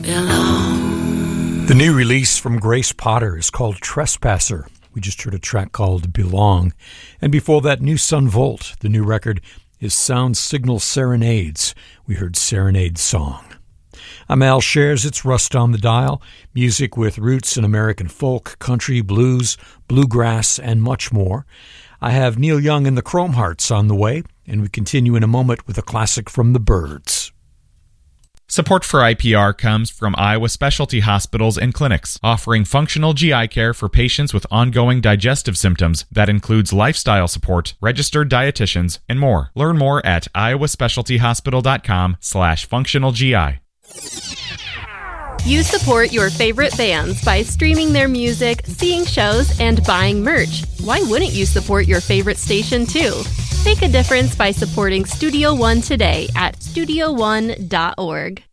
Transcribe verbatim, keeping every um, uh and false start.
belong. The new release from Grace Potter is called Trespasser. We just heard a track called Belong. And before that, New Sun Volt. The new record is Sound Signal Serenades. We heard Serenade Song. I'm Al Shares. It's Rust on the Dial. Music with roots in American folk, country, blues, bluegrass, and much more. I have Neil Young and the Chrome Hearts on the way, and we continue in a moment with a classic from the Byrds. Support for I P R comes from Iowa Specialty Hospitals and Clinics, offering functional G I care for patients with ongoing digestive symptoms that includes lifestyle support, registered dietitians, and more. Learn more at iowaspecialtyhospital.com slash functional GI. You support your favorite bands by streaming their music, seeing shows, and buying merch. Why wouldn't you support your favorite station too? Make a difference by supporting Studio One today at studio one dot org.